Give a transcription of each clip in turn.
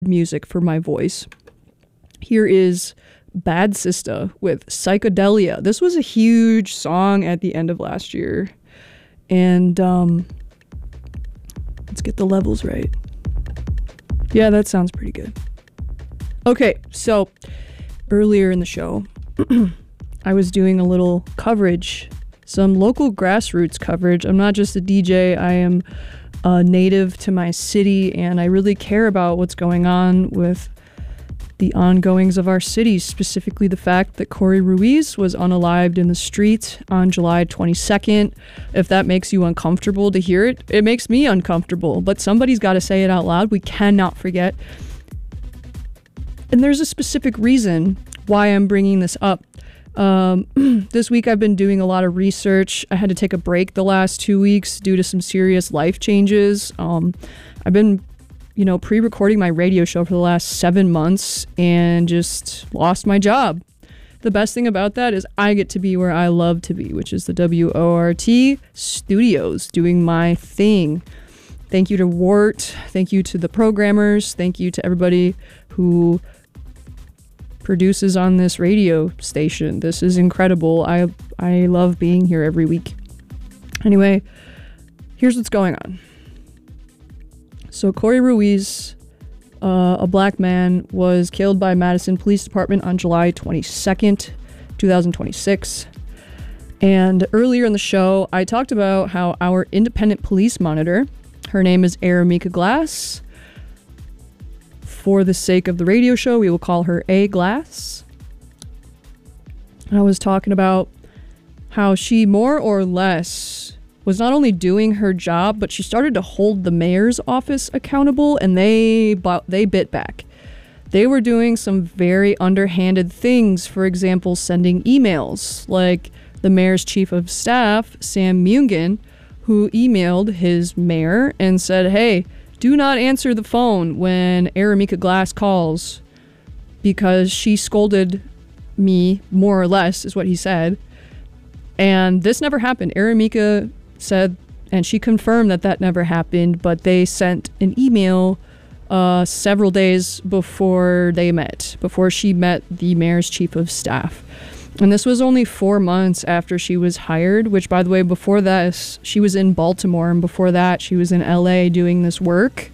music for my voice. Here is Bad Sista with Psychedelia. This was a huge song at the end of last year. And let's get the levels right. Yeah, that sounds pretty good. Okay, so earlier in the show, I was doing a little coverage, some local grassroots coverage. I'm not just a DJ, I am a native to my city, and I really care about what's going on with the ongoings of our city, specifically the fact that Corey Ruiz was unalived in the street on July 22nd. If that makes you uncomfortable to hear it, it makes me uncomfortable, but somebody's got to say it out loud. We cannot forget. And there's a specific reason why I'm bringing this up. This week I've been doing a lot of research. I had to take a break the last 2 weeks due to some serious life changes. I've been pre-recording my radio show for the last 7 months and just lost my job. The best thing about that is I get to be where I love to be, which is the WORT studios, doing my thing. Thank you to Wart. Thank you to the programmers. Thank you to everybody who produces on this radio station. This is incredible. I love being here every week. Anyway, here's what's going on. So Corey Ruiz, a black man, was killed by Madison Police Department on July 22nd, 2026. And earlier in the show, I talked about how our independent police monitor, her name is Aramika Glass. For the sake of the radio show, we will call her A Glass. I was talking about how she more or less was not only doing her job, but she started to hold the mayor's office accountable, and they bit back. They were doing some very underhanded things, for example, sending emails, like the mayor's chief of staff, Sam Mungen, who emailed his mayor and said, hey, do not answer the phone when Aramika Glass calls, because she scolded me, more or less, is what he said. And this never happened. Aramika said, and she confirmed that never happened, but they sent an email several days before she met the mayor's chief of staff. And this was only 4 months after she was hired, which, by the way, before this, she was in Baltimore, and before that, she was in LA doing this work.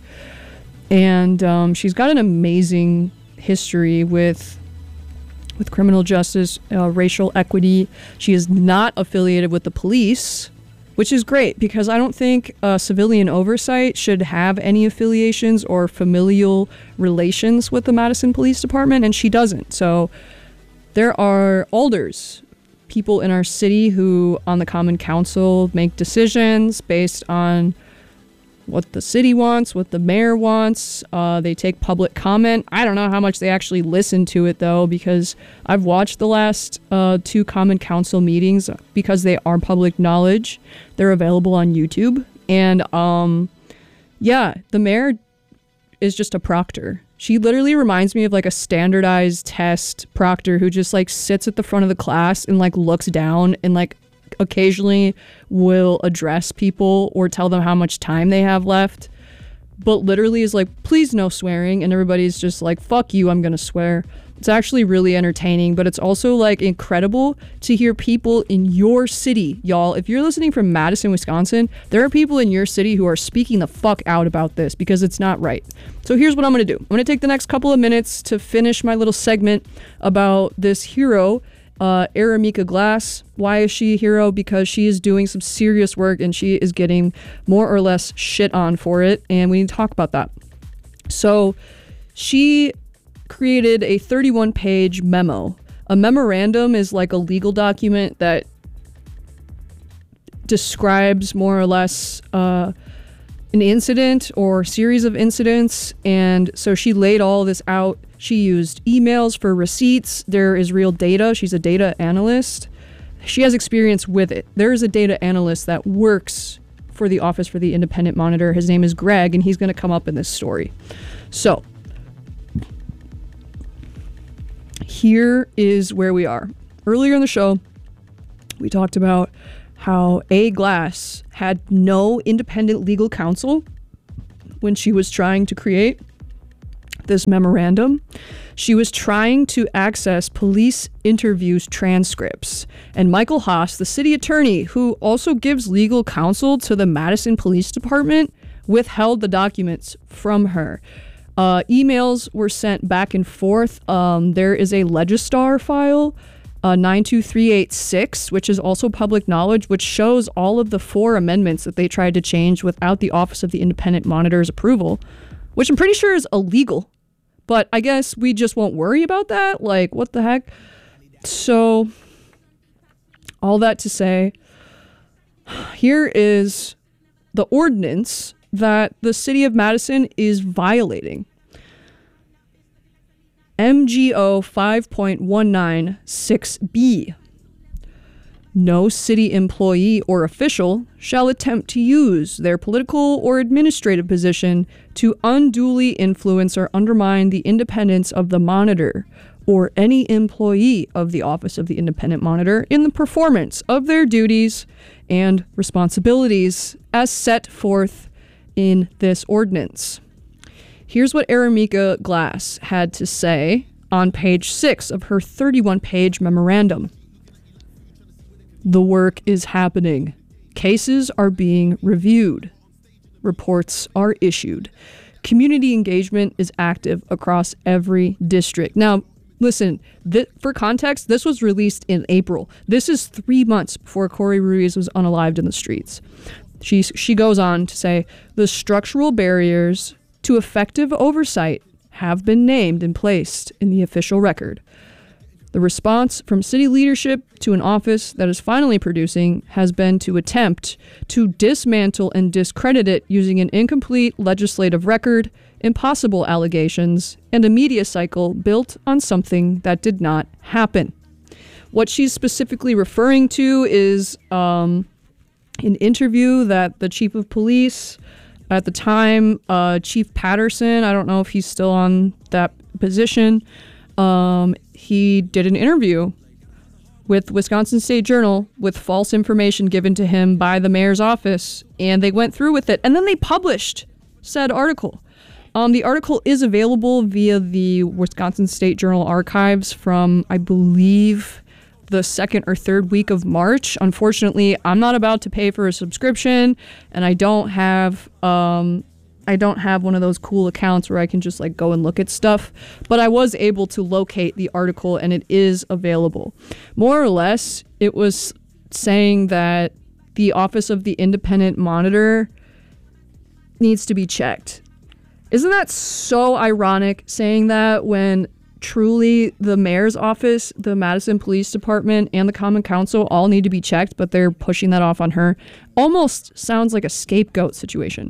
And she's got an amazing history with criminal justice, racial equity. She is not affiliated with the police, which is great, because I don't think civilian oversight should have any affiliations or familial relations with the Madison Police Department, and she doesn't. So there are alders, people in our city who on the Common Council make decisions based on what the city wants, what the mayor wants. They take public comment. I don't know how much they actually listen to it, though, because I've watched the last 2 Common Council meetings because they are public knowledge. They're available on YouTube. And the mayor is just a proctor. She literally reminds me of like a standardized test proctor who just like sits at the front of the class and like looks down and like occasionally will address people or tell them how much time they have left, but literally is like, please no swearing, and everybody's just like, fuck you, I'm gonna swear. It's actually really entertaining, but it's also like incredible to hear people in your city, y'all. If you're listening from Madison, Wisconsin, there are people in your city who are speaking the fuck out about this because it's not right. So here's what I'm gonna do. I'm gonna take the next couple of minutes to finish my little segment about this hero, Aramika Glass. Why is she a hero? Because she is doing some serious work and she is getting more or less shit on for it, and we need to talk about that. So she created a 31-page memo. A memorandum is like a legal document that describes more or less an incident or series of incidents, and so she laid all this out. She used emails for receipts. There is real data. She's a data analyst. She has experience with it. There is a data analyst that works for the Office for the Independent Monitor. His name is Greg, and he's going to come up in this story. So here is where we are. Earlier in the show, we talked about how A. Glass had no independent legal counsel when she was trying to create this memorandum. She was trying to access police interviews transcripts. And Michael Haas, the city attorney, who also gives legal counsel to the Madison Police Department, withheld the documents from her. Emails were sent back and forth. There is a Legistar file, 92386, which is also public knowledge, which shows all of the 4 amendments that they tried to change without the Office of the Independent Monitor's approval, which I'm pretty sure is illegal. But I guess we just won't worry about that. Like, what the heck? So, all that to say, here is the ordinance that the city of Madison is violating. MGO 5.196B. No city employee or official shall attempt to use their political or administrative position to unduly influence or undermine the independence of the monitor or any employee of the Office of the Independent Monitor in the performance of their duties and responsibilities as set forth in this ordinance. Here's what Aramika Glass had to say on page 6 of her 31-page memorandum. The work is happening. Cases are being reviewed. Reports are issued. Community engagement is active across every district. Now, listen, for context, this was released in April. This is 3 months before Corey Ruiz was unalived in the streets. She goes on to say, the structural barriers to effective oversight have been named and placed in the official record. The response from city leadership to an office that is finally producing has been to attempt to dismantle and discredit it using an incomplete legislative record, impossible allegations, and a media cycle built on something that did not happen. What she's specifically referring to is an interview that the chief of police at the time, Chief Patterson, I don't know if he's still on that position, he did an interview with Wisconsin State Journal with false information given to him by the mayor's office, and they went through with it, and then they published said article. The article is available via the Wisconsin State Journal archives from, I believe, the 2nd or 3rd week of March. Unfortunately, I'm not about to pay for a subscription, and I don't have one of those cool accounts where I can just like go and look at stuff, but I was able to locate the article and it is available. More or less, it was saying that the Office of the Independent Monitor needs to be checked. Isn't that so ironic saying that when truly the mayor's office, the Madison Police Department, and the Common Council all need to be checked, but they're pushing that off on her? Almost sounds like a scapegoat situation.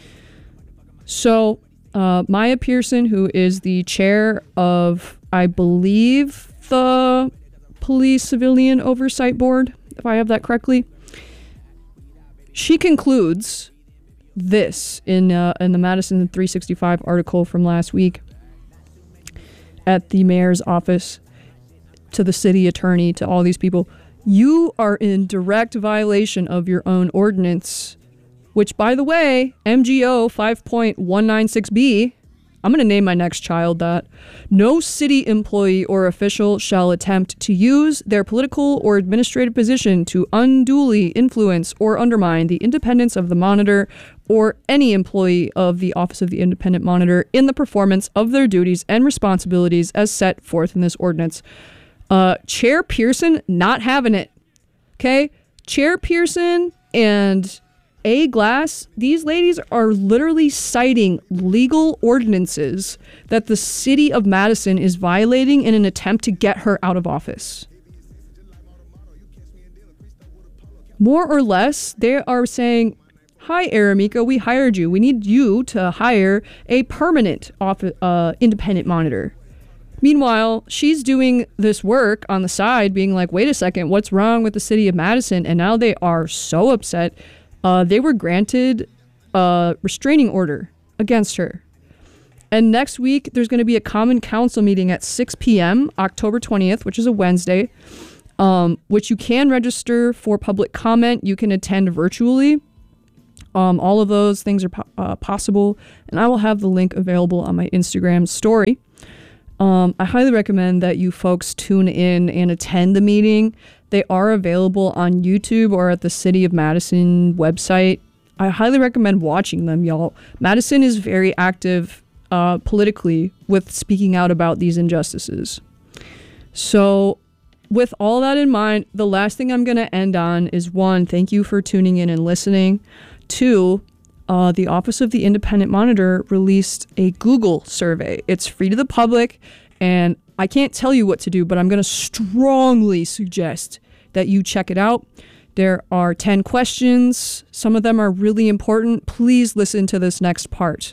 So, Maya Pearson, who is the chair of, I believe, the Police Civilian Oversight Board, if I have that correctly, she concludes this in the Madison 365 article from last week at the mayor's office to the city attorney, to all these people. You are in direct violation of your own ordinance, which, by the way, MGO 5.196B, I'm going to name my next child that. No city employee or official shall attempt to use their political or administrative position to unduly influence or undermine the independence of the monitor or any employee of the Office of the Independent Monitor in the performance of their duties and responsibilities as set forth in this ordinance. Chair Pearson not having it. Okay? Chair Pearson and A. Glass, these ladies are literally citing legal ordinances that the city of Madison is violating in an attempt to get her out of office. More or less, they are saying, hi, Aramika, we hired you. We need you to hire a permanent independent monitor. Meanwhile, she's doing this work on the side, being like, wait a second, what's wrong with the city of Madison? And now they are so upset. They were granted a restraining order against her. And next week, there's going to be a common council meeting at 6 p.m., October 20th, which is a Wednesday, which you can register for public comment. You can attend virtually. All of those things are possible, and I will have the link available on my Instagram story. I highly recommend that you folks tune in and attend the meeting. They are available on YouTube or at the City of Madison website. I highly recommend watching them, y'all. Madison is very active politically with speaking out about these injustices. So with all that in mind, the last thing I'm going to end on is 1, thank you for tuning in and listening. 2, the Office of the Independent Monitor released a Google survey. It's free to the public, and I can't tell you what to do, but I'm going to strongly suggest that you check it out. There are 10 questions. Some of them are really important. Please listen to this next part.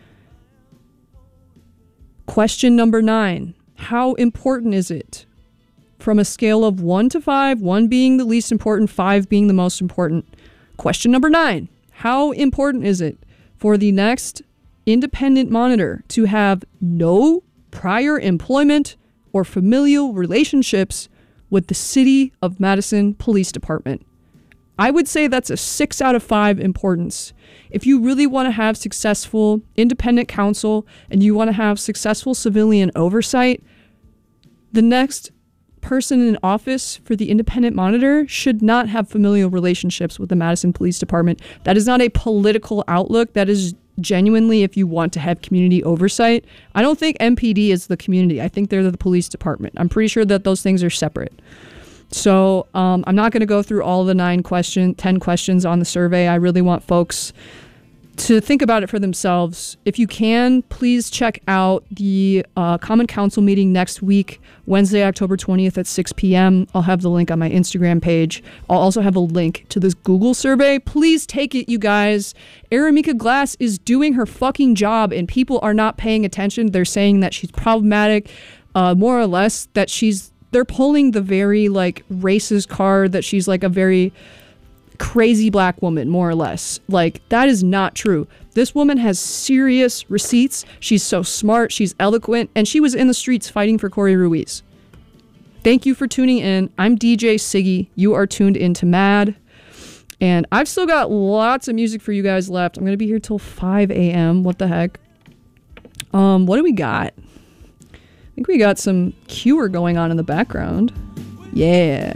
Question number 9. How important is it? From a scale of 1 to 5, 1 being the least important, 5 being the most important. Question number 9. How important is it for the next independent monitor to have no prior employment or familial relationships with the City of Madison Police Department? I would say that's a 6 out of 5 importance. If you really want to have successful independent counsel and you want to have successful civilian oversight, the next person in office for the independent monitor should not have familial relationships with the Madison Police Department. That is not a political outlook. That is genuinely if you want to have community oversight. I don't think MPD is the community. I think they're the police department. I'm pretty sure that those things are separate. So I'm not going to go through all the 10 questions on the survey. I really want folks to think about it for themselves. If you can, please check out the Common Council meeting next week, Wednesday, October 20th at 6 p.m. I'll have the link on my Instagram page. I'll also have a link to this Google survey. Please take it, you guys. Aramika Glass is doing her fucking job, and people are not paying attention. They're saying that she's problematic, more or less, that they're pulling the very, like, racist card, that she's, like, a very crazy black woman, more or less. Like, that is not true. This woman has serious receipts. She's so smart. She's eloquent. And she was in the streets fighting for Corey Ruiz. Thank you for tuning in. I'm DJ Siggy. You are tuned into MAD. And I've still got lots of music for you guys left. I'm going to be here till 5 a.m. What the heck? What do we got? I think we got some Cure going on in the background. Yeah.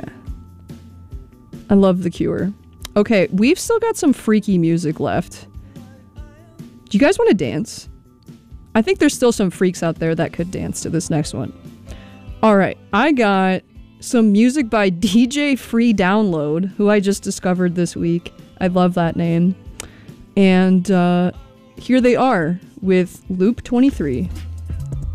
I love the Cure. Okay, we've still got some freaky music left. Do you guys want to dance? I think there's still some freaks out there that could dance to this next one. All right, I got some music by DJ Free Download, who I just discovered this week. I love that name. And here they are with Loop 23.